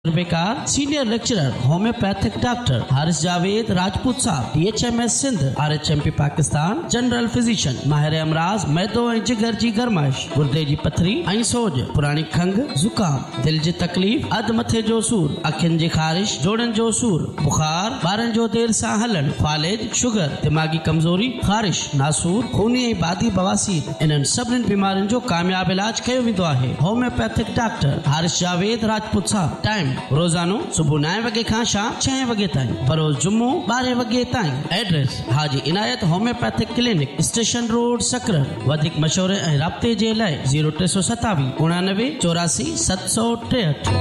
तजुर्बेकार senior lecturer homeopathic doctor Haris Javed Rajput साहब DHMS Sindh RHMP Pakistan general physician माहिर अमराज मैदो ऐं जिगर जी गरमाइश गुर्दे जी पथरी ऐं सोज पुरानी खंघ ज़ुकाम दिल जी तकलीफ़ अध मथे जो सूर अखियुनि जी ख़ारिश जोड़नि जो सूर बुखार ॿारनि जो देर सां हलण फालेज शुगर दिमागी कमज़ोरी ख़ारिश नासूर खूनी ऐं बादी बवासीर इन्हनि सभिनी बीमारियुनि जो कामयाब इलाज कयो वेंदो आहे होम्योपैथिक डॉक्टर हारिस जावेद राजपूत साहब टाइम रोजानो सुबह 9 वगे खां शाम 6 वगे ताईं बरोज जुम्मो 12 वगे ताईं एड्रेस हाजी इनायत होम्योपैथिक क्लिनिक स्टेशन रोड सकरर वधिक मशवरे ऐं राब्ते जे लाइ 0327 89 84 763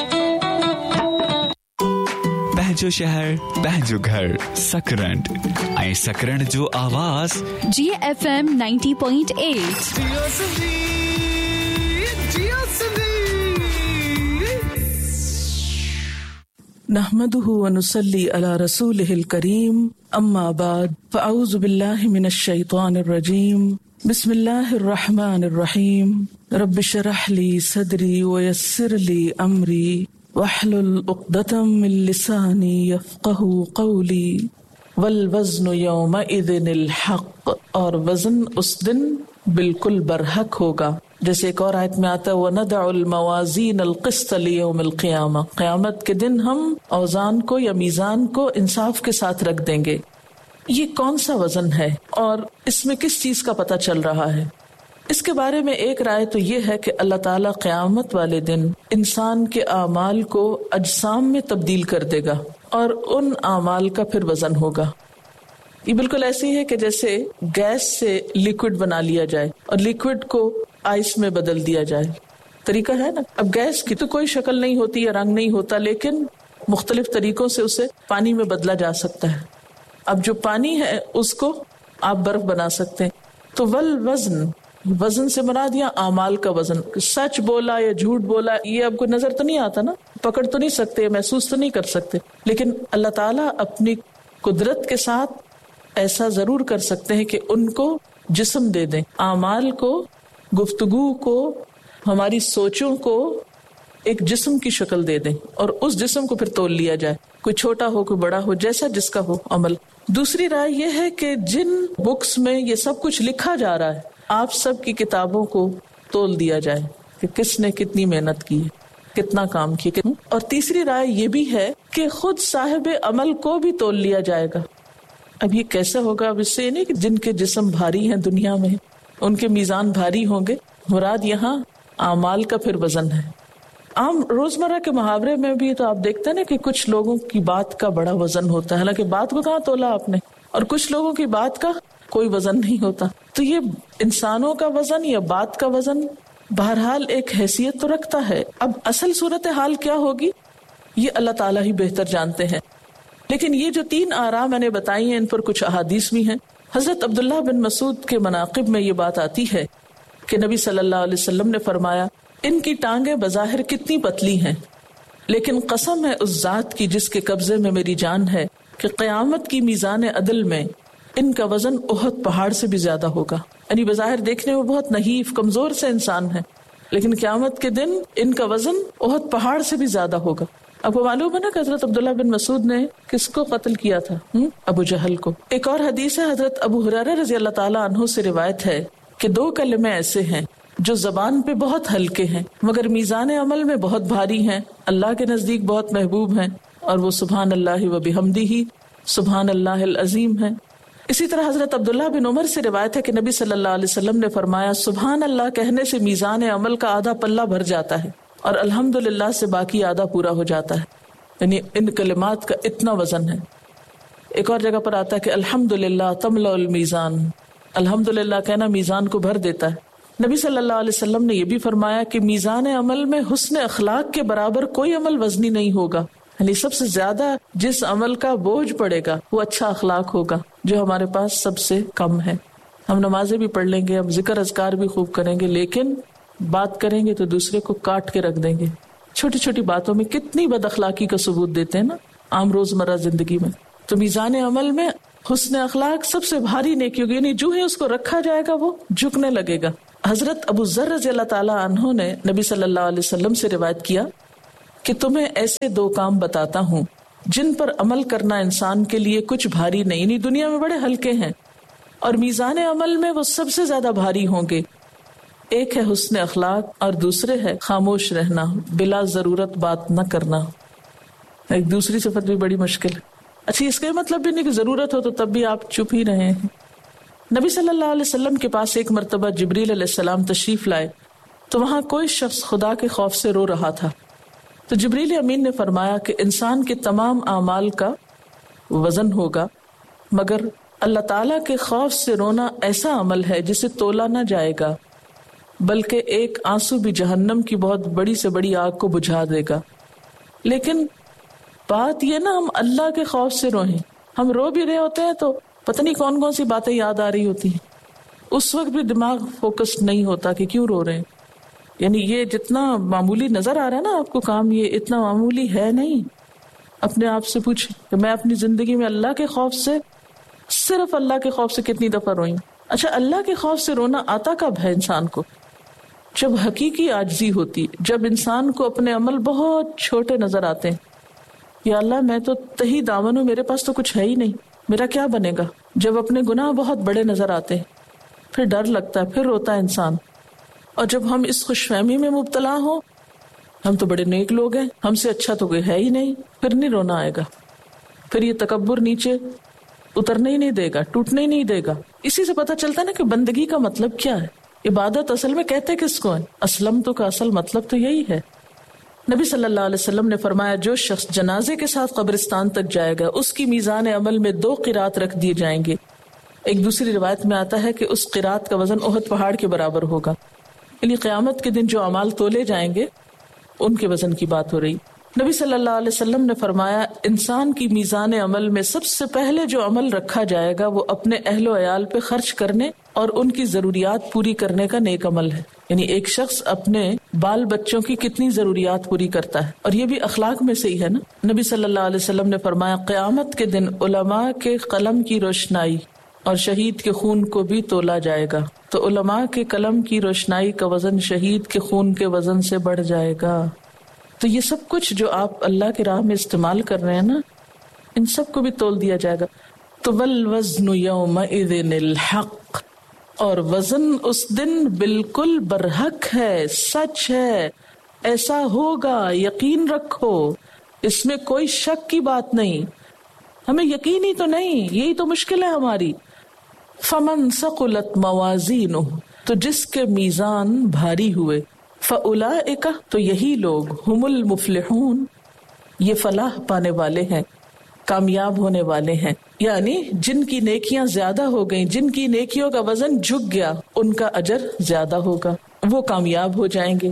पहजो शहर पहजो घर सकरंड ऐं सकरंड जो आवाज GFM 90.8 नहमदुहु व नुसल्ली अला रसूलिहिल करीम अम्मा बाद फ़अऊज़ु बिल्लाहि मिनश शैतानिर रजीम बिस्मिल्लाहिर रहमानिर रहीम रब्बि शरह ली सदरी व यस्सिर ली अमरी वहलुल उक़दतम मिन लिसानी यफ़क़हू क़ौली वल वज़्नु यौमइज़िनिल हक़, और वज़न उस दिन बिल्कुल बरहक होगा। जैसे एक और आयत में आता है वनदउल मवाज़ीन अल क़िस्त लियौमिल क़ियामा, क़यामत के दिन हम औज़ान को या मीज़ान को इंसाफ के साथ रख देंगे। ये कौन सा वज़न है और इसमें किस चीज़ का पता चल रहा है? इसके बारे में एक राय तो ये है कि अल्लाह ताला क़यामत वाले दिन इंसान के आमाल को अजसाम में तब्दील कर देगा और उन आमाल का फिर वज़न होगा। ये बिल्कुल ऐसे ही है कि जैसे गैस से लिक्विड बना लिया जाए और लिक्विड को आइस में बदल दिया जाए, तरीका है ना। अब गैस की तो कोई शक्ल नहीं होती या रंग नहीं होता, लेकिन मुख्तलिफ तरीकों से उसे पानी में बदला जा सकता है। अब जो पानी है उसको आप बर्फ बना सकते हैं। तो वल वज़न, वजन से मुराद या आमाल का वजन, सच बोला या झूठ बोला ये आपको नजर तो नहीं आता ना, पकड़ तो नहीं सकते, महसूस तो नहीं कर सकते, लेकिन अल्लाह ताला अपनी कुदरत के साथ ऐसा जरूर कर सकते हैं कि उनको जिस्म दे दें, आमाल को, गुफ्तगू को, हमारी सोचों को एक जिस्म की शक्ल दे दें और उस जिस्म को फिर तोल लिया जाए, कोई छोटा हो कोई बड़ा हो, जैसा जिसका हो अमल। दूसरी राय यह है कि जिन बुक्स में ये सब कुछ लिखा जा रहा है आप सब की किताबों को तोल दिया जाए कि किसने कितनी मेहनत की है, कितना काम किया। और तीसरी राय ये भी है कि खुद साहिब अमल को भी तोल लिया जाएगा। अब ये कैसे होगा? अब इससे नहीं कि जिनके जिस्म भारी हैं दुनिया में उनके मीज़ान भारी होंगे, मुराद यहाँ आमाल का फिर वजन है। आम रोजमर्रा के मुहावरे में भी तो आप देखते हैं ना कि कुछ लोगों की बात का बड़ा वजन होता है, हालांकि बात को कहाँ तोला आपने, और कुछ लोगों की बात का कोई वजन नहीं होता। तो ये इंसानों का वजन या बात का वजन बहरहाल एक हैसियत तो रखता है। अब असल सूरत हाल क्या होगी ये अल्लाह ताला ही बेहतर जानते हैं। लेकिन ये जो 3 आरा मैंने बताई हैं इन पर कुछ अहादीस भी हैं। हजरत अब्दुल्लाह बिन मसूद के मनाक़िब में ये बात आती है कि नबी सल्लल्लाहु अलैहि वसल्लम ने फरमाया, इनकी टांगें बज़ाहिर कितनी पतली हैं, लेकिन कसम है उस जात की जिसके कब्जे में मेरी जान है कि क़यामत की मीज़ान अदल में इनका वजन उहद पहाड़ से भी ज्यादा होगा। यानी बज़ाहिर देखने में बहुत नहीफ कमजोर से इंसान है, लेकिन क़यामत के दिन इनका वजन उहद पहाड़ से भी ज्यादा होगा। आपको मालूम है ना कि हजरत अब्दुल्लाह बिन मसूद ने किसको कत्ल किया था? अबू जहल को। एक और हदीस है, हजरत अबू हुरैरा रज़ी अल्लाह ताला अन्हु से रिवायत है कि 2 कलमे ऐसे हैं जो जबान पे बहुत हल्के हैं मगर मीज़ान अमल में बहुत भारी हैं, अल्लाह के नजदीक बहुत महबूब हैं, और वो सुभान अल्लाह व बिहम्दिही सुभान अल्लाहिल अज़ीम है। इसी तरह हजरत अब्दुल्लाह बिन उमर से रिवायत है कि नबी सल्लल्लाहु अलैहि वसल्लम ने फरमाया, सुभान अल्लाह कहने से मीज़ान अमल का आधा पल्ला भर जाता है और अल्हम्दुलिल्लाह से बाकी आधा पूरा हो जाता है। यानी इन कलिमात का इतना वजन है। एक और जगह पर आता है कि अल्हम्दुलिल्लाह तमलउल मीज़ान, अल्हम्दुलिल्लाह कहना मीज़ान को भर देता है। नबी सल्लल्लाहु अलैहि वसल्लम ने यह भी फरमाया कि मीज़ान अमल में हुस्न अखलाक के बराबर कोई अमल वजनी नहीं होगा। यानी सबसे ज्यादा जिस अमल का बोझ पड़ेगा वो अच्छा अखलाक होगा जो हमारे पास सबसे कम है। हम नमाजें भी पढ़ लेंगे, हम जिक्र अज़कार भी खूब करेंगे, लेकिन बात करेंगे तो दूसरे को काट के रख देंगे। छोटी छोटी बातों में कितनी बद अखलाकी का सबूत देते हैं ना आम रोजमर्रा जिंदगी में। तो मीज़ान अमल में हुस्न अखलाक सबसे भारी नेकी होगी, यानी जो है उसको रखा जाएगा वो झुकने लगेगा। हजरत अबू ज़र रज़ी अल्लाह ताला अन्हु ने नबी सल्लल्लाहु अलैहि वसल्लम से रिवायत किया کہ تمہیں ایسے 2 کام بتاتا ہوں جن پر عمل کرنا انسان کے لیے کچھ بھاری نہیں، یعنی دنیا میں بڑے ہلکے ہیں اور میزان عمل میں وہ سب سے زیادہ بھاری ہوں گے. ایک ہے حسن اخلاق اور دوسرے ہے خاموش رہنا، بلا ضرورت بات نہ کرنا. ایک دوسری صفت بھی بڑی مشکل ہے. اچھا، اس کا مطلب بھی نہیں کہ ضرورت ہو تو تب بھی آپ چپ ہی رہے ہیں. نبی صلی اللہ علیہ وسلم کے پاس ایک مرتبہ جبریل علیہ السلام تشریف لائے تو وہاں کوئی شخص خدا کے خوف سے رو رہا تھا. تو جبریل امین نے فرمایا کہ انسان کے تمام اعمال کا وزن ہوگا، مگر اللہ تعالیٰ کے خوف سے رونا ایسا عمل ہے جسے تولا نہ جائے گا، بلکہ ایک آنسو بھی جہنم کی بہت بڑی سے بڑی آگ کو بجھا دے گا. لیکن بات یہ نا، ہم اللہ کے خوف سے روئیں. ہم رو بھی رہے ہوتے ہیں تو پتہ نہیں کون کون سی باتیں یاد آ رہی ہوتی ہیں، اس وقت بھی دماغ فوکس نہیں ہوتا کہ کیوں رو رہے ہیں. یعنی یہ جتنا معمولی نظر آ رہا ہے نا آپ کو کام، یہ اتنا معمولی ہے نہیں. اپنے آپ سے پوچھیں کہ میں اپنی زندگی میں اللہ کے خوف سے، صرف اللہ کے خوف سے کتنی دفعہ روئی. اچھا، اللہ کے خوف سے رونا آتا کب ہے انسان کو؟ جب حقیقی عاجزی ہوتی، جب انسان کو اپنے عمل بہت چھوٹے نظر آتے ہیں. یا اللہ، میں تو تہی دامن ہوں، میرے پاس تو کچھ ہے ہی نہیں، میرا کیا بنے گا. جب اپنے گناہ بہت بڑے نظر آتے ہیں پھر ڈر لگتا ہے، پھر روتا ہے انسان. اور جب ہم اس خوش فہمی میں مبتلا ہوں ہم تو بڑے نیک لوگ ہیں، ہم سے اچھا تو کوئی ہے ہی نہیں، پھر نہیں رونا آئے گا. پھر یہ تکبر نیچے اترنے ہی نہیں دے گا، ٹوٹنے ہی نہیں دے گا. اسی سے پتہ چلتا ہے نا کہ بندگی کا مطلب کیا ہے. عبادت اصل میں کہتے کس کو ہے؟ اسلم تو کا اصل مطلب تو یہی ہے. نبی صلی اللہ علیہ وسلم نے فرمایا، جو شخص جنازے کے ساتھ قبرستان تک جائے گا اس کی میزان عمل میں 2 قرات رکھ دیے جائیں گے. ایک دوسری روایت میں آتا ہے کہ اس قرات کا وزن احد پہاڑ کے برابر ہوگا. یعنی قیامت کے دن جو اعمال تولے جائیں گے ان کے وزن کی بات ہو رہی. نبی صلی اللہ علیہ وسلم نے فرمایا، انسان کی میزان عمل میں سب سے پہلے جو عمل رکھا جائے گا وہ اپنے اہل و عیال پہ خرچ کرنے اور ان کی ضروریات پوری کرنے کا نیک عمل ہے. یعنی ایک شخص اپنے بال بچوں کی کتنی ضروریات پوری کرتا ہے، اور یہ بھی اخلاق میں سے ہی ہے نا. نبی صلی اللہ علیہ وسلم نے فرمایا، قیامت کے دن علماء کے قلم کی روشنائی اور شہید کے خون کو بھی تولا جائے گا. تو علماء کے قلم کی روشنائی کا وزن شہید کے خون کے وزن سے بڑھ جائے گا. تو یہ سب کچھ جو آپ اللہ کی راہ میں استعمال کر رہے ہیں نا، ان سب کو بھی تول دیا جائے گا. تو والوزن یومئذ الحق، اور وزن اس دن بالکل برحق ہے، سچ ہے، ایسا ہوگا، یقین رکھو، اس میں کوئی شک کی بات نہیں. ہمیں یقین ہی تو نہیں، یہی تو مشکل ہے ہماری. فمن ثقلت موازینہ، تو جس کے میزان بھاری ہوئے، فاولئک، تو یہی لوگ، ہم المفلحون، یہ فلاح پانے والے ہیں، کامیاب ہونے والے ہیں. یعنی جن کی نیکیاں زیادہ ہو گئیں، جن کی نیکیوں کا وزن جھک گیا، ان کا اجر زیادہ ہوگا، وہ کامیاب ہو جائیں گے.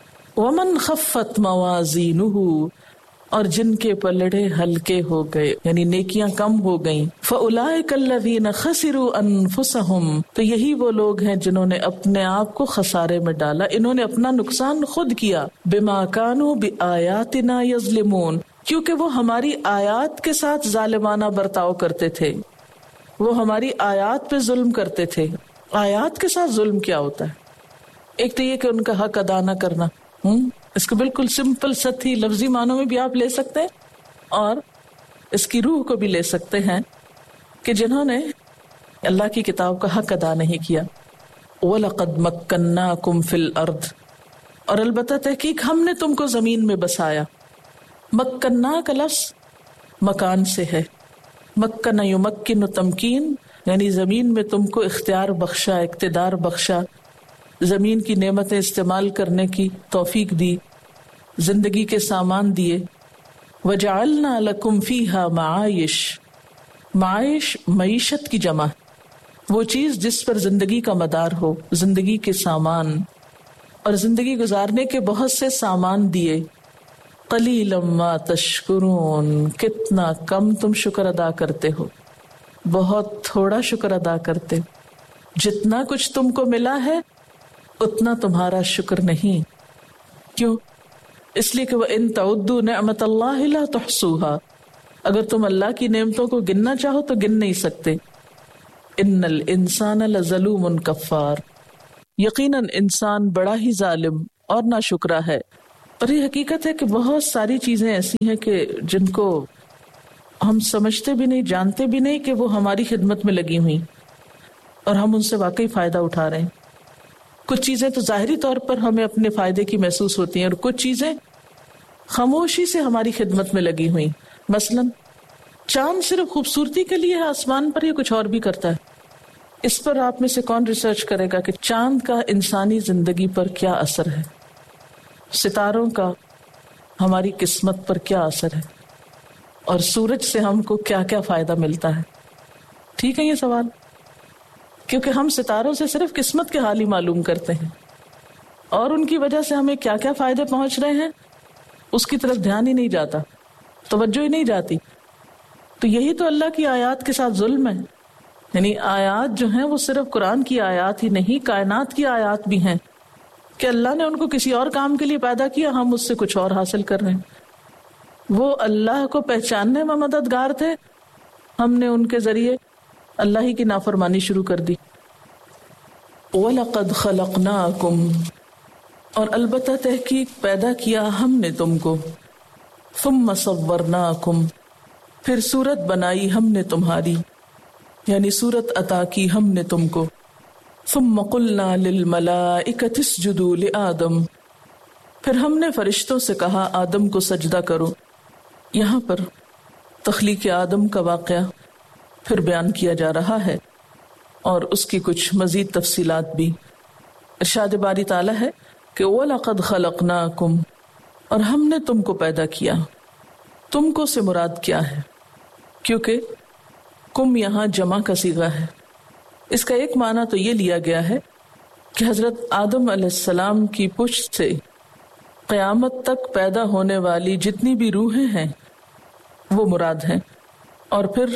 ومن خفت موازینہ، اور جن کے پلڑے ہلکے ہو گئے، یعنی نیکیاں کم ہو گئیں، فاولئک الذین خسروا انفسہم، تو یہی وہ لوگ ہیں جنہوں نے اپنے آپ کو خسارے میں ڈالا، انہوں نے اپنا نقصان خود کیا. بما کانوا بآیاتنا یظلمون، کیونکہ وہ ہماری آیات کے ساتھ ظالمانہ برتاؤ کرتے تھے، وہ ہماری آیات پہ ظلم کرتے تھے. آیات کے ساتھ ظلم کیا ہوتا ہے؟ ایک تو یہ کہ ان کا حق ادا نہ کرنا، اس کو بالکل سمپل سطحی لفظی معنوں میں بھی آپ لے سکتے ہیں، اور اس کی روح کو بھی لے سکتے ہیں کہ جنہوں نے اللہ کی کتاب کا حق ادا نہیں کیا. وَلَقَدْ مَكَّنَّاكُمْ فِي الْأَرْضِ، اور البتہ تحقیق ہم نے تم کو زمین میں بسایا. مکنہ کا لفظ مکان سے ہے، مکن یمکن تمکین، یعنی زمین میں تم کو اختیار بخشا، اقتدار بخشا، زمین کی نعمتیں استعمال کرنے کی توفیق دی، زندگی کے سامان دیے. وجعلنا لکم فیہا معائش، معائش معیشت کی جمع، وہ چیز جس پر زندگی کا مدار ہو، زندگی کے سامان، اور زندگی گزارنے کے بہت سے سامان دیے. قلیلا ما تشکرون، کتنا کم تم شکر ادا کرتے ہو، بہت تھوڑا شکر ادا کرتے. جتنا کچھ تم کو ملا ہے اتنا تمہارا شکر نہیں. کیوں؟ اس لیے کہ وَإِن تَعُدُّوا نِعْمَةَ اللَّهِ لَا تُحْصُوهَا، اگر تم اللہ کی نعمتوں کو گننا چاہو تو گن نہیں سکتے. إِنَّ الْإِنسَانَ لَظَلُومٌ كَفَّارٌ، یقیناً انسان بڑا ہی ظالم اور ناشکرا ہے. اور یہ حقیقت ہے کہ بہت ساری چیزیں ایسی ہیں کہ جن کو ہم سمجھتے بھی نہیں، جانتے بھی نہیں کہ وہ ہماری خدمت میں لگی ہوئی اور ہم ان سے واقعی فائدہ اٹھا رہے ہیں. کچھ چیزیں تو ظاہری طور پر ہمیں اپنے فائدے کی محسوس ہوتی ہیں اور کچھ چیزیں خاموشی سے ہماری خدمت میں لگی ہوئی. مثلا چاند صرف خوبصورتی کے لیے ہے آسمان پر، یا کچھ اور بھی کرتا ہے؟ اس پر آپ میں سے کون ریسرچ کرے گا کہ چاند کا انسانی زندگی پر کیا اثر ہے، ستاروں کا ہماری قسمت پر کیا اثر ہے، اور سورج سے ہم کو کیا کیا فائدہ ملتا ہے؟ ٹھیک ہے یہ سوال، کیونکہ ہم ستاروں سے صرف قسمت کے حال ہی معلوم کرتے ہیں اور ان کی وجہ سے ہمیں کیا کیا فائدے پہنچ رہے ہیں اس کی طرف دھیان ہی نہیں جاتا، توجہ ہی نہیں جاتی. تو یہی تو اللہ کی آیات کے ساتھ ظلم ہے. یعنی آیات جو ہیں وہ صرف قرآن کی آیات ہی نہیں، کائنات کی آیات بھی ہیں کہ اللہ نے ان کو کسی اور کام کے لیے پیدا کیا، ہم اس سے کچھ اور حاصل کر رہے ہیں. وہ اللہ کو پہچاننے میں مددگار تھے، ہم نے ان کے ذریعے اللہ ہی کی نافرمانی شروع کر دی. وَلَقَدْ خَلَقْنَاكُمْ، اور البتہ تحقیق پیدا کیا ہم نے تم کو. ثُمَّ صَوَّرْنَاكُمْ، پھر صورت بنائی ہم نے تمہاری، یعنی صورت عطا کی ہم نے تم کو. ثُمَّ قُلْنَا لِلْمَلَائِكَةِ اسْجُدُوا لِآدَمَ، پھر ہم نے فرشتوں سے کہا آدم کو سجدہ کرو. یہاں پر تخلیق آدم کا واقعہ پھر بیان کیا جا رہا ہے اور اس کی کچھ مزید تفصیلات بھی. ارشاد باری تعالیٰ ہے کہ وَلَقَدْ خَلَقْنَاكُمْ، اور ہم نے تم کو پیدا کیا. تم کو سے مراد کیا ہے؟ کیونکہ کم یہاں جمع کا صیغہ ہے. اس کا ایک معنی تو یہ لیا گیا ہے کہ حضرت آدم علیہ السلام کی پشت سے قیامت تک پیدا ہونے والی جتنی بھی روحیں ہیں وہ مراد ہیں. اور پھر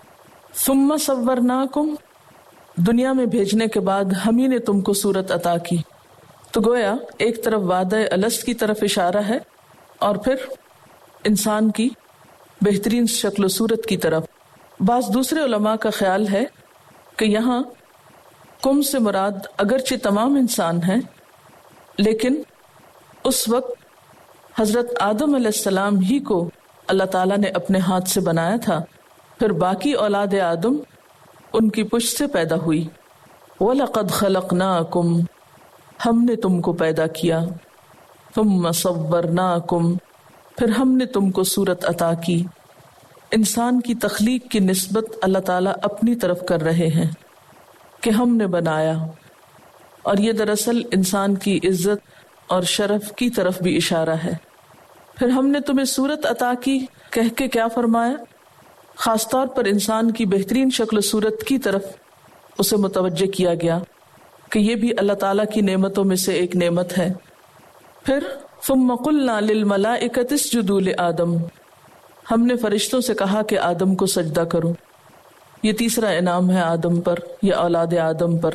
ثم صورناکم، دنیا میں بھیجنے کے بعد ہم ہی نے تم کو صورت عطا کی. تو گویا ایک طرف وعدہ الست کی طرف اشارہ ہے اور پھر انسان کی بہترین شکل و صورت کی طرف. بعض دوسرے علماء کا خیال ہے کہ یہاں کم سے مراد اگرچہ تمام انسان ہیں، لیکن اس وقت حضرت آدم علیہ السلام ہی کو اللہ تعالیٰ نے اپنے ہاتھ سے بنایا تھا، پھر باقی اولاد آدم ان کی پشت سے پیدا ہوئی. وَلَقَدْ خَلَقْنَاكُمْ، ہم نے تم کو پیدا کیا. ثُمَّ صَوَّرْنَاكُمْ، پھر ہم نے تم کو صورت عطا کی. انسان کی تخلیق کی نسبت اللہ تعالیٰ اپنی طرف کر رہے ہیں کہ ہم نے بنایا، اور یہ دراصل انسان کی عزت اور شرف کی طرف بھی اشارہ ہے. پھر ہم نے تمہیں صورت عطا کی کہہ کے کیا فرمایا؟ خاص طور پر انسان کی بہترین شکل و صورت کی طرف اسے متوجہ کیا گیا کہ یہ بھی اللہ تعالیٰ کی نعمتوں میں سے ایک نعمت ہے. پھر ثم قلنا للملائکۃ اسجدوا لآدم، ہم نے فرشتوں سے کہا کہ آدم کو سجدہ کرو. یہ تیسرا انعام ہے آدم پر یا اولاد آدم پر.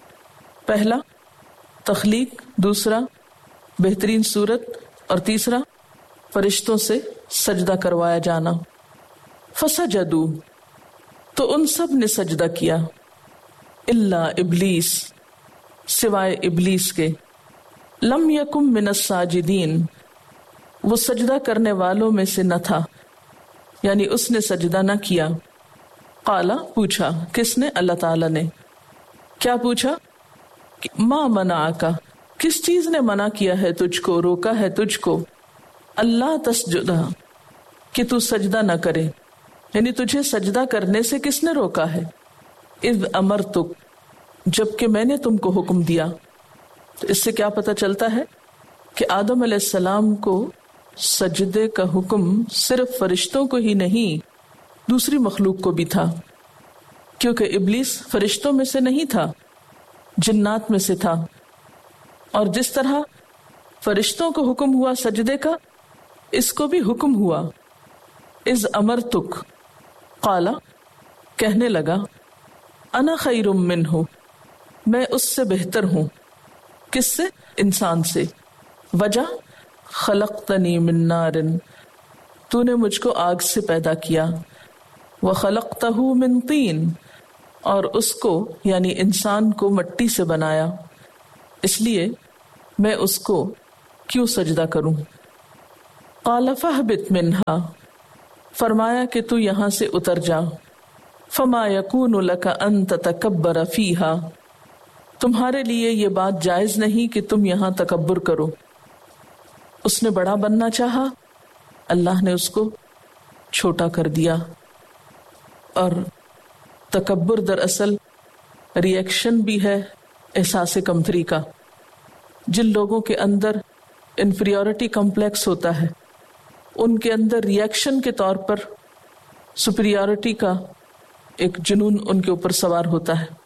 پہلا تخلیق، دوسرا بہترین صورت، اور تیسرا فرشتوں سے سجدہ کروایا جانا. فسجدوا، تو ان سب نے سجدہ کیا. الا ابلیس، سوائے ابلیس کے. لم یکن من الساجدین، وہ سجدہ کرنے والوں میں سے نہ تھا، یعنی اس نے سجدہ نہ کیا. قالا، پوچھا. کس نے؟ اللہ تعالیٰ نے. کیا پوچھا؟ ما منعک، کس چیز نے منع کیا ہے تجھ کو، روکا ہے تجھ کو؟ اللہ تسجدہ، کہ تو سجدہ نہ کرے، یعنی تجھے سجدہ کرنے سے کس نے روکا ہے؟ اذ امرتک، جبکہ میں نے تم کو حکم دیا. تو اس سے کیا پتہ چلتا ہے کہ آدم علیہ السلام کو سجدے کا حکم صرف فرشتوں کو ہی نہیں، دوسری مخلوق کو بھی تھا، کیونکہ ابلیس فرشتوں میں سے نہیں تھا، جنات میں سے تھا. اور جس طرح فرشتوں کو حکم ہوا سجدے کا، اس کو بھی حکم ہوا. اذ امرتک، قالا، کہنے لگا، انا خیر منہ، میں اس سے بہتر ہوں. کس سے؟ انسان سے. وجہ خلقتنی من نار، تو نے مجھ کو آگ سے پیدا کیا. وخلقتہ من طین، اور اس کو یعنی انسان کو مٹی سے بنایا، اس لیے میں اس کو کیوں سجدہ کروں؟ قال فاہبط منہا، فرمایا کہ تو یہاں سے اتر جا. فما یکون لک ان تتکبر فیہا، تمہارے لیے یہ بات جائز نہیں کہ تم یہاں تکبر کرو. اس نے بڑا بننا چاہا، اللہ نے اس کو چھوٹا کر دیا. اور تکبر دراصل ری ایکشن بھی ہے احساس کمتری کا. جن لوگوں کے اندر انفیریورٹی کمپلیکس ہوتا ہے ان کے اندر ری ایکشن کے طور پر سپیریورٹی کا ایک جنون ان کے اوپر سوار ہوتا ہے.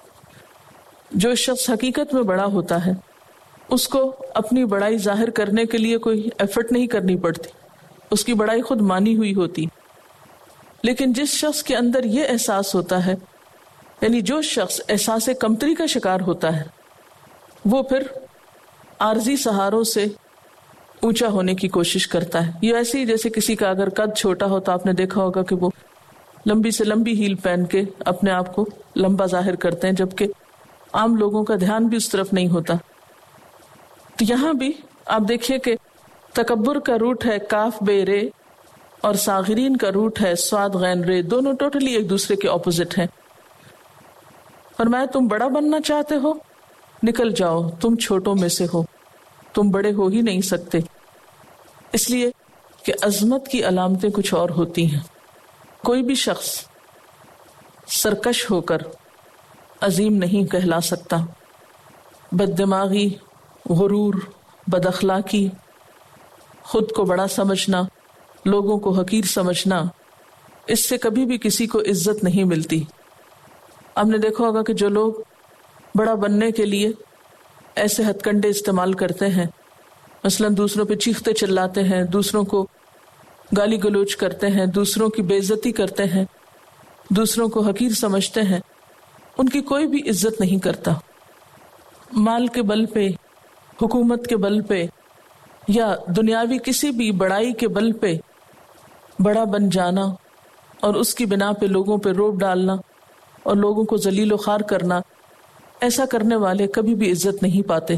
جو شخص حقیقت میں بڑا ہوتا ہے اس کو اپنی بڑائی ظاہر کرنے کے لیے کوئی ایفرٹ نہیں کرنی پڑتی، اس کی بڑائی خود مانی ہوئی ہوتی. لیکن جس شخص کے اندر یہ احساس ہوتا ہے، یعنی جو شخص احساس کمتری کا شکار ہوتا ہے، وہ پھر عارضی سہاروں سے اونچا ہونے کی کوشش کرتا ہے. یہ ایسے ہی جیسے کسی کا اگر قد چھوٹا ہو تو آپ نے دیکھا ہوگا کہ وہ لمبی سے لمبی ہیل پہن کے اپنے آپ کو لمبا ظاہر کرتے ہیں، جبکہ عام لوگوں کا دھیان بھی اس طرف نہیں ہوتا. تو یہاں بھی آپ دیکھیے کہ تکبر کا روٹ ہے کاف بے رے اور صاغرین کا روٹ ہے صاد غین رے، دونوں ٹوٹلی ایک دوسرے کے اپوزٹ ہیں. فرمایا تم بڑا بننا چاہتے ہو، نکل جاؤ، تم چھوٹوں میں سے ہو، تم بڑے ہو ہی نہیں سکتے. اس لیے کہ عظمت کی علامتیں کچھ اور ہوتی ہیں. کوئی بھی شخص سرکش ہو کر عظیم نہیں کہلا سکتا. بد دماغی، غرور، بد اخلاقی، خود کو بڑا سمجھنا، لوگوں کو حقیر سمجھنا، اس سے کبھی بھی کسی کو عزت نہیں ملتی. آپ نے دیکھا ہوگا کہ جو لوگ بڑا بننے کے لیے ایسے ہتھ کنڈے استعمال کرتے ہیں، مثلا دوسروں پہ چیختے چلاتے ہیں، دوسروں کو گالی گلوچ کرتے ہیں، دوسروں کی بے عزتی کرتے ہیں، دوسروں کو حقیر سمجھتے ہیں، ان کی کوئی بھی عزت نہیں کرتا. مال کے بل پہ، حکومت کے بل پہ یا دنیاوی کسی بھی بڑائی کے بل پہ بڑا بن جانا اور اس کی بنا پہ لوگوں پہ روب ڈالنا اور لوگوں کو ذلیل و خوار کرنا، ایسا کرنے والے کبھی بھی عزت نہیں پاتے.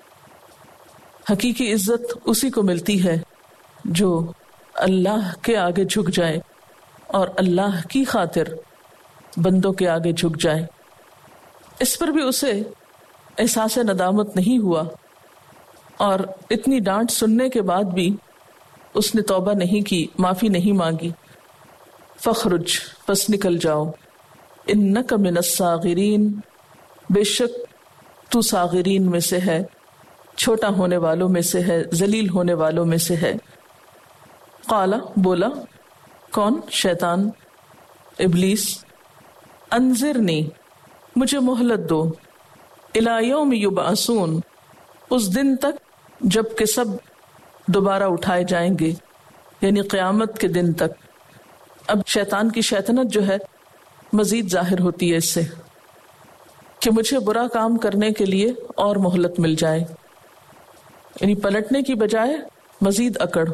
حقیقی عزت اسی کو ملتی ہے جو اللہ کے آگے جھک جائے اور اللہ کی خاطر بندوں کے آگے جھک جائے. اس پر بھی اسے احساس ندامت نہیں ہوا اور اتنی ڈانٹ سننے کے بعد بھی اس نے توبہ نہیں کی، معافی نہیں مانگی. فخرج، پس نکل جاؤ، انک من الصاغرین، بے شک تو صاغرین میں سے ہے، چھوٹا ہونے والوں میں سے ہے، ذلیل ہونے والوں میں سے ہے. قال، بولا، کون؟ شیطان، ابلیس. انذرنی، مجھے مہلت دو، الی یوم یبعثون، اس دن تک جب کہ سب دوبارہ اٹھائے جائیں گے، یعنی قیامت کے دن تک. اب شیطان کی شیطنت جو ہے مزید ظاہر ہوتی ہے اس سے کہ مجھے برا کام کرنے کے لیے اور مہلت مل جائے، یعنی پلٹنے کی بجائے مزید اکڑ،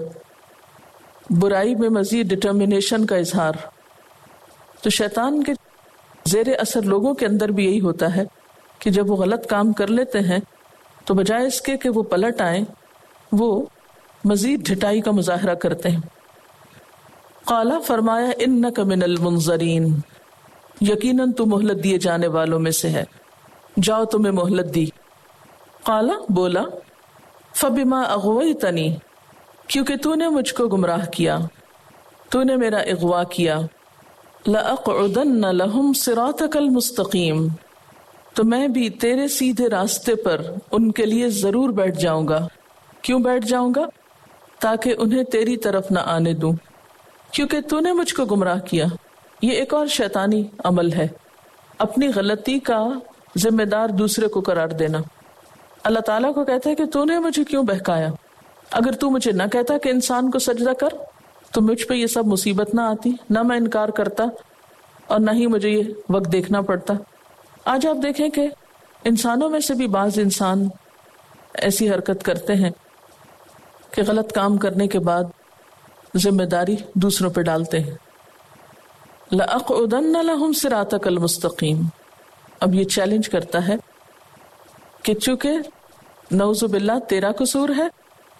برائی میں مزید ڈٹرمنیشن کا اظہار. تو شیطان کے زیر اثر لوگوں کے اندر بھی یہی ہوتا ہے کہ جب وہ غلط کام کر لیتے ہیں تو بجائے اس کے کہ وہ پلٹ آئیں، وہ مزید ڈھٹائی کا مظاہرہ کرتے ہیں. قال، فرمایا، انک من المنظرین، یقیناً تو مہلت دیے جانے والوں میں سے ہے، جاؤ تمہیں مہلت دی. قال، بولا، فبما اغویتنی، کیونکہ تو نے مجھ کو گمراہ کیا، تو نے میرا اغوا کیا، لأقعدن لہم صراطک المستقیم، تو میں بھی تیرے سیدھے راستے پر ان کے لیے ضرور بیٹھ جاؤں گا. کیوں بیٹھ جاؤں گا؟ تاکہ انہیں تیری طرف نہ آنے دوں، کیونکہ تو نے مجھ کو گمراہ کیا. یہ ایک اور شیطانی عمل ہے، اپنی غلطی کا ذمہ دار دوسرے کو قرار دینا. اللہ تعالیٰ کو کہتا ہے کہ تو نے مجھے کیوں بہکایا؟ اگر تو مجھے نہ کہتا کہ انسان کو سجدہ کر تو مجھ پہ یہ سب مصیبت نہ آتی، نہ میں انکار کرتا اور نہ ہی مجھے یہ وقت دیکھنا پڑتا. آج آپ دیکھیں کہ انسانوں میں سے بھی بعض انسان ایسی حرکت کرتے ہیں کہ غلط کام کرنے کے بعد ذمہ داری دوسروں پہ ڈالتے ہیں. لَأَقْعُدَنَّ لَهُمْ صِرَاطَكَ الْمُسْتَقِيمَ. اب یہ چیلنج کرتا ہے کہ چونکہ نعوذ باللہ تیرا قصور ہے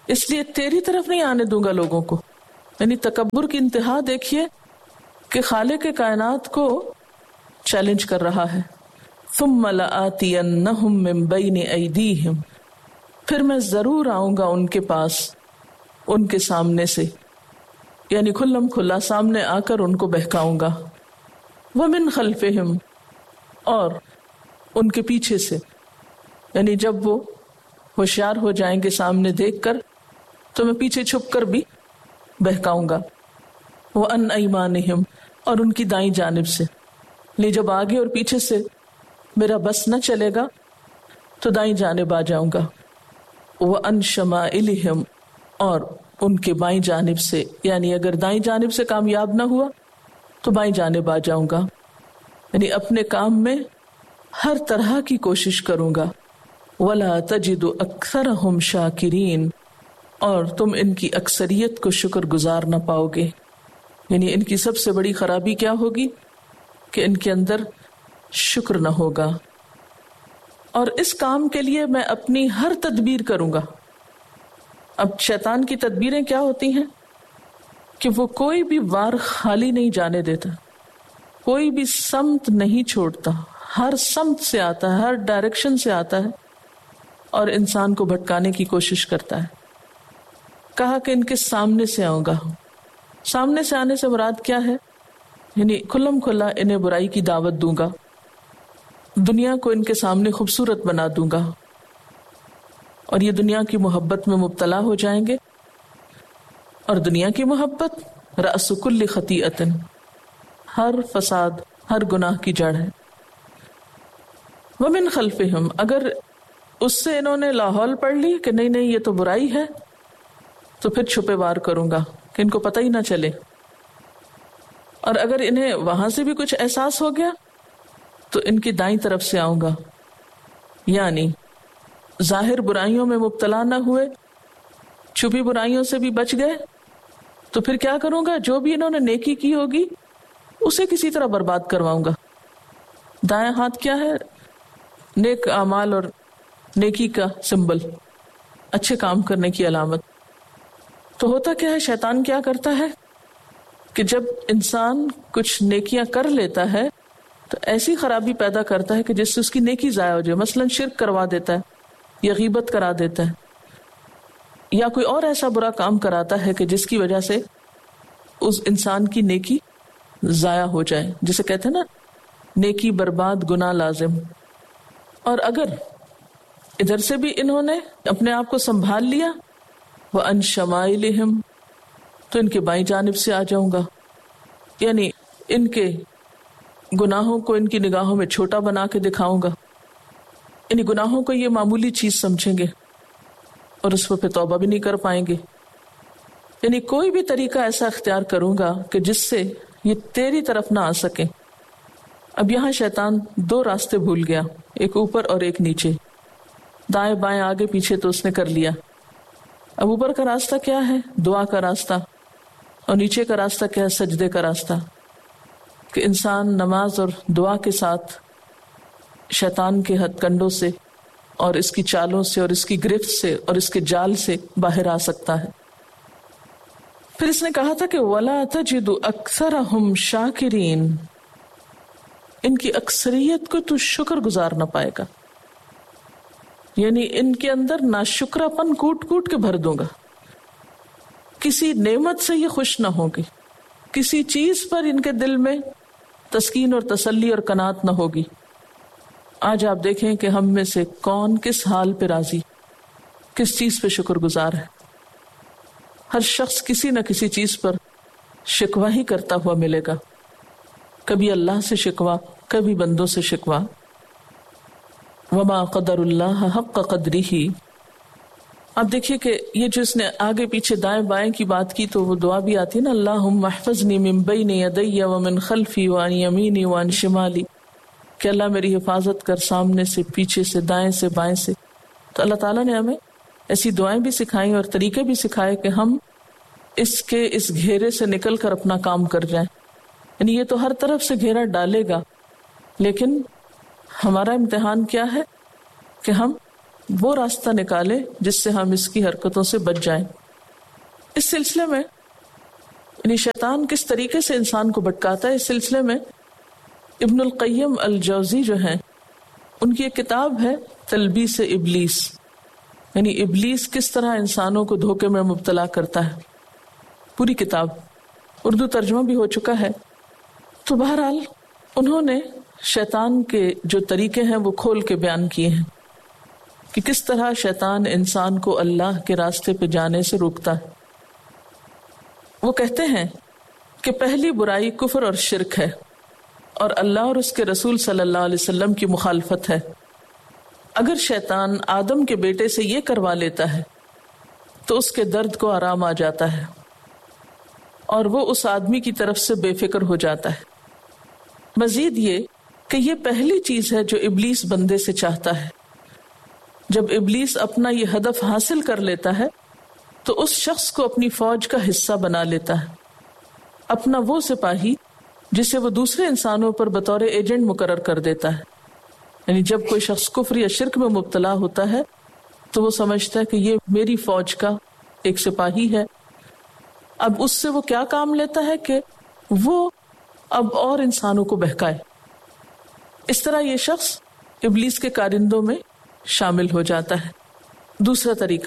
اس لیے تیری طرف نہیں آنے دوں گا لوگوں کو. یعنی تکبر کی انتہا دیکھیے کہ خالق کائنات کو چیلنج کر رہا ہے. ثم لآتینہم من بین ایدیہم، پھر میں ضرور آؤں گا ان کے پاس، ان کے سامنے سے، یعنی کھلم کھلا سامنے آ کر ان کو بہکاؤں گا. ومن خلفہم، اور ان کے پیچھے سے، یعنی جب وہ ہوشیار ہو جائیں گے سامنے دیکھ کر تو میں پیچھے چھپ کر بھی بہکاؤں گا. وعن ایمانہم، اور ان کی دائیں جانب سے، لیکن جب آگے اور پیچھے سے میرا بس نہ چلے گا تو دائیں جانب آ جاؤں گا. وعن شمائلہم، اور ان کے بائیں جانب سے، یعنی اگر دائیں جانب سے کامیاب نہ ہوا تو بائیں جانب آ جاؤں گا. یعنی اپنے کام میں ہر طرح کی کوشش کروں گا. وَلَا تَجِدُ أَكْثَرَهُمْ شَاكِرِينَ، اور تم ان کی اکثریت کو شکر گزار نہ پاؤ گے. یعنی ان کی سب سے بڑی خرابی کیا ہوگی کہ ان کے اندر شکر نہ ہوگا. اور اس کام کے لیے میں اپنی ہر تدبیر کروں گا. اب شیطان کی تدبیریں کیا ہوتی ہیں کہ وہ کوئی بھی وار خالی نہیں جانے دیتا، کوئی بھی سمت نہیں چھوڑتا، ہر سمت سے آتا ہے، ہر ڈائریکشن سے آتا ہے اور انسان کو بھٹکانے کی کوشش کرتا ہے. کہا کہ ان کے سامنے سے آؤں گا. سامنے سے آنے سے مراد کیا ہے؟ یعنی کھلم کھلا انہیں برائی کی دعوت دوں گا، دنیا کو ان کے سامنے خوبصورت بنا دوں گا، اور یہ دنیا کی محبت میں مبتلا ہو جائیں گے. اور دنیا کی محبت رأس کل خطیئۃ، ہر فساد، ہر گناہ کی جڑ ہے. ومن خلفہم، اگر اس سے انہوں نے لاحول پڑھ لی کہ نہیں نہیں یہ تو برائی ہے، تو پھر چھپے وار کروں گا کہ ان کو پتہ ہی نہ چلے. اور اگر انہیں وہاں سے بھی کچھ احساس ہو گیا تو ان کی دائیں طرف سے آؤں گا. یعنی ظاہر برائیوں میں مبتلا نہ ہوئے، چھپی برائیوں سے بھی بچ گئے، تو پھر کیا کروں گا؟ جو بھی انہوں نے نیکی کی ہوگی اسے کسی طرح برباد کرواؤں گا. دائیں ہاتھ کیا ہے؟ نیک اعمال اور نیکی کا سمبل، اچھے کام کرنے کی علامت. تو ہوتا کیا ہے، شیطان کیا کرتا ہے کہ جب انسان کچھ نیکیاں کر لیتا ہے تو ایسی خرابی پیدا کرتا ہے کہ جس سے اس کی نیکی ضائع ہو جائے. مثلا شرک کروا دیتا ہے، یا غیبت کرا دیتا ہے، یا کوئی اور ایسا برا کام کراتا ہے کہ جس کی وجہ سے اس انسان کی نیکی ضائع ہو جائے، جسے کہتے ہیں نا نیکی برباد گناہ لازم. اور اگر ادھر سے بھی انہوں نے اپنے آپ کو سنبھال لیا، وَأَن شَمَائِلِهِمْ، تو ان کے بائیں جانب سے آ جاؤں گا. یعنی ان کے گناہوں کو ان کی نگاہوں میں چھوٹا بنا کے دکھاؤں گا. یعنی گناہوں کو یہ معمولی چیز سمجھیں گے اور اس پہ توبہ بھی نہیں کر پائیں گے. یعنی کوئی بھی طریقہ ایسا اختیار کروں گا کہ جس سے یہ تیری طرف نہ آ سکیں. اب یہاں شیطان دو راستے بھول گیا، ایک اوپر اور ایک نیچے، دائیں بائیں آگے پیچھے تو اس نے کر لیا. اب اوپر کا راستہ کیا ہے؟ دعا کا راستہ، اور نیچے کا راستہ کیا ہے؟ سجدے کا راستہ. کہ انسان نماز اور دعا کے ساتھ شیطان کے ہتھ کنڈوں سے اور اس کی چالوں سے اور اس کی گرفت سے اور اس کے جال سے باہر آ سکتا ہے. پھر اس نے کہا تھا کہ وَلَا تَجِدُ أَكْثَرَهُمْ شَاكِرِينَ، ان کی اکثریت کو تو شکر گزار نہ پائے گا. یعنی ان کے اندر ناشکرا پن کوٹ کوٹ کے بھر دوں گا. کسی نعمت سے یہ خوش نہ ہوں گی، کسی چیز پر ان کے دل میں تسکین اور تسلی اور قناعت نہ ہوگی. آج آپ دیکھیں کہ ہم میں سے کون کس حال پہ راضی، کس چیز پہ شکر گزار ہے. ہر شخص کسی نہ کسی چیز پر شکوہ ہی کرتا ہوا ملے گا. کبھی اللہ سے شکوہ، کبھی بندوں سے شکوہ. وما قدر اللہ حق قدرہ. اب دیکھیے کہ یہ جو اس نے آگے پیچھے دائیں بائیں کی بات کی تو وہ دعا بھی آتی ہے نا، اللہم احفظنی من بین یدی ومن خلفی وعن یمینی وعن شمالی، کہ اللہ میری حفاظت کر سامنے سے، پیچھے سے، دائیں سے، بائیں سے. تو اللہ تعالیٰ نے ہمیں ایسی دعائیں بھی سکھائیں اور طریقے بھی سکھائے کہ ہم اس گھیرے سے نکل کر اپنا کام کر جائیں. یعنی یہ تو ہر طرف سے گھیرا ڈالے گا، لیکن ہمارا امتحان کیا ہے کہ ہم وہ راستہ نکالے جس سے ہم اس کی حرکتوں سے بچ جائیں. اس سلسلے میں یعنی شیطان کس طریقے سے انسان کو بھٹکاتا ہے، اس سلسلے میں ابن القیم الجوزی جو ہیں ان کی ایک کتاب ہے تلبیس ابلیس، یعنی ابلیس کس طرح انسانوں کو دھوکے میں مبتلا کرتا ہے. پوری کتاب اردو ترجمہ بھی ہو چکا ہے. تو بہرحال انہوں نے شیطان کے جو طریقے ہیں وہ کھول کے بیان کیے ہیں کہ کس طرح شیطان انسان کو اللہ کے راستے پہ جانے سے روکتا ہے. وہ کہتے ہیں کہ پہلی برائی کفر اور شرک ہے اور اللہ اور اس کے رسول صلی اللہ علیہ وسلم کی مخالفت ہے. اگر شیطان آدم کے بیٹے سے یہ کروا لیتا ہے تو اس کے درد کو آرام آ جاتا ہے اور وہ اس آدمی کی طرف سے بے فکر ہو جاتا ہے. مزید یہ کہ یہ پہلی چیز ہے جو ابلیس بندے سے چاہتا ہے. جب ابلیس اپنا یہ ہدف حاصل کر لیتا ہے تو اس شخص کو اپنی فوج کا حصہ بنا لیتا ہے، اپنا وہ سپاہی جسے وہ دوسرے انسانوں پر بطور ایجنٹ مقرر کر دیتا ہے. یعنی جب کوئی شخص کفر یا شرک میں مبتلا ہوتا ہے تو وہ سمجھتا ہے کہ یہ میری فوج کا ایک سپاہی ہے. اب اس سے وہ کیا کام لیتا ہے کہ وہ اب اور انسانوں کو بہکائے. اس طرح یہ شخص ابلیس کے کارندوں میں شامل ہو جاتا ہے. دوسرا طریقہ،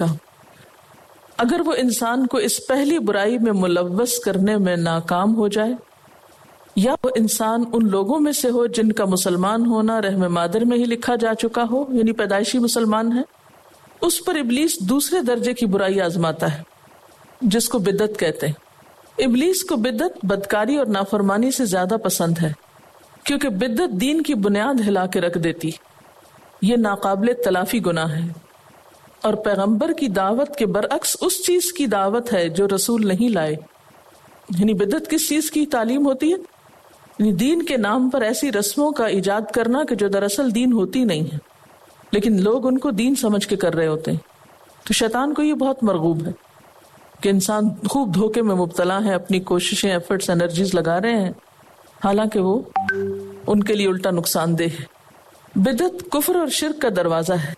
اگر وہ انسان کو اس پہلی برائی میں ملوث کرنے میں ناکام ہو جائے یا وہ انسان ان لوگوں میں سے ہو جن کا مسلمان ہونا رحم مادر میں ہی لکھا جا چکا ہو، یعنی پیدائشی مسلمان ہے، اس پر ابلیس دوسرے درجے کی برائی آزماتا ہے جس کو بدعت کہتے ہیں. ابلیس کو بدعت بدکاری اور نافرمانی سے زیادہ پسند ہے کیونکہ بدعت دین کی بنیاد ہلا کے رکھ دیتی. یہ ناقابل تلافی گناہ ہے اور پیغمبر کی دعوت کے برعکس اس چیز کی دعوت ہے جو رسول نہیں لائے. یعنی بدعت کس چیز کی تعلیم ہوتی ہے؟ یعنی دین کے نام پر ایسی رسموں کا ایجاد کرنا کہ جو دراصل دین ہوتی نہیں ہے لیکن لوگ ان کو دین سمجھ کے کر رہے ہوتے ہیں. تو شیطان کو یہ بہت مرغوب ہے کہ انسان خوب دھوکے میں مبتلا ہے، اپنی کوششیں ایفرٹس انرجیز لگا رہے ہیں حالانکہ وہ ان کے لیے الٹا نقصان دہ ہے. بدعت کفر اور شرک کا دروازہ ہے،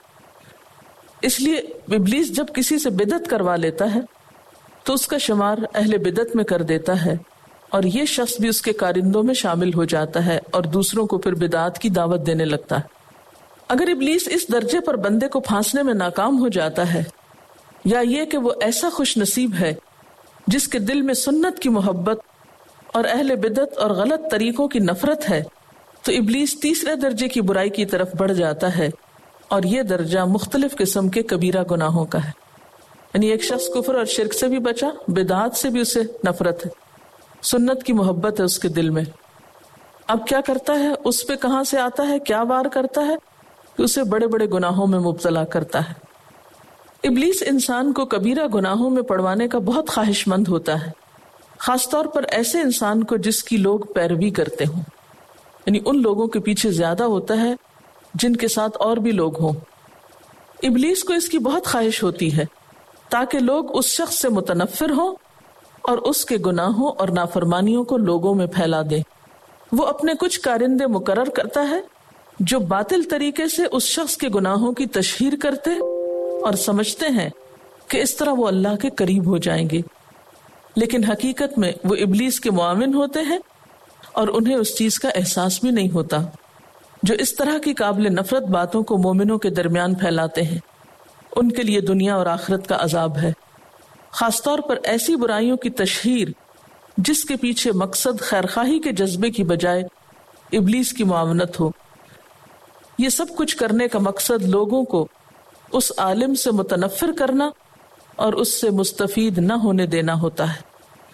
اس لیے ابلیس جب کسی سے بدعت کروا لیتا ہے تو اس کا شمار اہل بدعت میں کر دیتا ہے اور یہ شخص بھی اس کے کارندوں میں شامل ہو جاتا ہے اور دوسروں کو پھر بدعات کی دعوت دینے لگتا ہے. اگر ابلیس اس درجے پر بندے کو پھانسنے میں ناکام ہو جاتا ہے یا یہ کہ وہ ایسا خوش نصیب ہے جس کے دل میں سنت کی محبت اور اہل بدعت اور غلط طریقوں کی نفرت ہے تو ابلیس تیسرے درجے کی برائی کی طرف بڑھ جاتا ہے اور یہ درجہ مختلف قسم کے کبیرہ گناہوں کا ہے. یعنی ایک شخص کفر اور شرک سے بھی بچا، بدعات سے بھی اسے نفرت ہے، سنت کی محبت ہے اس کے دل میں. اب کیا کرتا ہے، اس پہ کہاں سے آتا ہے، کیا وار کرتا ہے کہ اسے بڑے بڑے گناہوں میں مبتلا کرتا ہے. ابلیس انسان کو کبیرہ گناہوں میں پڑوانے کا بہت خواہش مند ہوتا ہے، خاص طور پر ایسے انسان کو جس کی لوگ پیروی کرتے ہوں. یعنی ان لوگوں کے پیچھے زیادہ ہوتا ہے جن کے ساتھ اور بھی لوگ ہوں. ابلیس کو اس کی بہت خواہش ہوتی ہے تاکہ لوگ اس شخص سے متنفر ہوں اور اس کے گناہوں اور نافرمانیوں کو لوگوں میں پھیلا دیں. وہ اپنے کچھ کارندے مقرر کرتا ہے جو باطل طریقے سے اس شخص کے گناہوں کی تشہیر کرتے اور سمجھتے ہیں کہ اس طرح وہ اللہ کے قریب ہو جائیں گے، لیکن حقیقت میں وہ ابلیس کے معاون ہوتے ہیں اور انہیں اس چیز کا احساس بھی نہیں ہوتا. جو اس طرح کی قابل نفرت باتوں کو مومنوں کے درمیان پھیلاتے ہیں ان کے لیے دنیا اور آخرت کا عذاب ہے، خاص طور پر ایسی برائیوں کی تشہیر جس کے پیچھے مقصد خیرخواہی کے جذبے کی بجائے ابلیس کی معاونت ہو. یہ سب کچھ کرنے کا مقصد لوگوں کو اس عالم سے متنفر کرنا اور اس سے مستفید نہ ہونے دینا ہوتا ہے.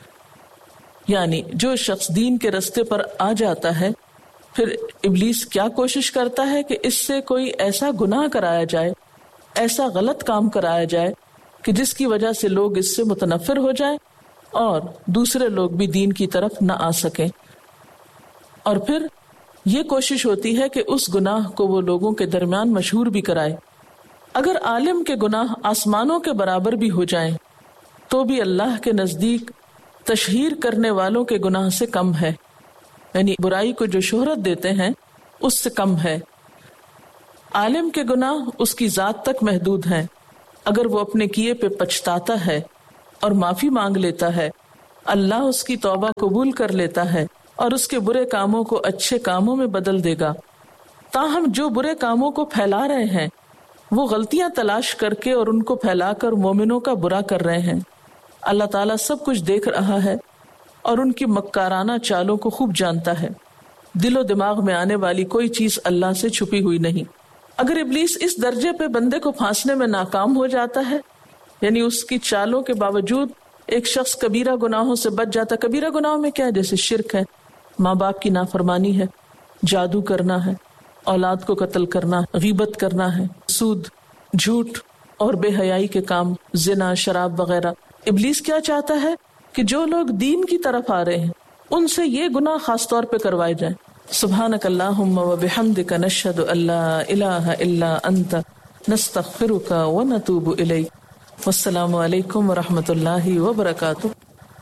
یعنی جو شخص دین کے رستے پر آ جاتا ہے پھر ابلیس کیا کوشش کرتا ہے کہ اس سے کوئی ایسا گناہ کرایا جائے، ایسا غلط کام کرایا جائے کہ جس کی وجہ سے لوگ اس سے متنفر ہو جائیں اور دوسرے لوگ بھی دین کی طرف نہ آ سکیں. اور پھر یہ کوشش ہوتی ہے کہ اس گناہ کو وہ لوگوں کے درمیان مشہور بھی کرائے. اگر عالم کے گناہ آسمانوں کے برابر بھی ہو جائیں تو بھی اللہ کے نزدیک تشہیر کرنے والوں کے گناہ سے کم ہے، یعنی برائی کو جو شہرت دیتے ہیں اس سے کم ہے. عالم کے گناہ اس کی ذات تک محدود ہیں. اگر وہ اپنے کیے پہ پچھتاتا ہے اور معافی مانگ لیتا ہے، اللہ اس کی توبہ قبول کر لیتا ہے اور اس کے برے کاموں کو اچھے کاموں میں بدل دے گا. تاہم جو برے کاموں کو پھیلا رہے ہیں وہ غلطیاں تلاش کر کے اور ان کو پھیلا کر مومنوں کا برا کر رہے ہیں. اللہ تعالیٰ سب کچھ دیکھ رہا ہے اور ان کی مکارانہ چالوں کو خوب جانتا ہے. دل و دماغ میں آنے والی کوئی چیز اللہ سے چھپی ہوئی نہیں. اگر ابلیس اس درجے پہ بندے کو پھانسنے میں ناکام ہو جاتا ہے، یعنی اس کی چالوں کے باوجود ایک شخص کبیرہ گناہوں سے بچ جاتا. کبیرہ گناہوں میں کیا ہے؟ جیسے شرک ہے، ماں باپ کی نافرمانی ہے، جادو کرنا ہے، اولاد کو قتل کرنا، غیبت کرنا ہے، سود، جھوٹ اور بے حیائی کے کام، زنا، شراب وغیرہ. ابلیس کیا چاہتا ہے کہ جو لوگ دین کی طرف آ رہے ہیں ان سے یہ گناہ خاص طور پہ کروائے جائیں. سبحانک اللہم و بحمدک نشہد ان لا الہ الا انت نستغفرک و نتوب الیک. والسلام علیکم و رحمۃ اللہ وبرکاتہ.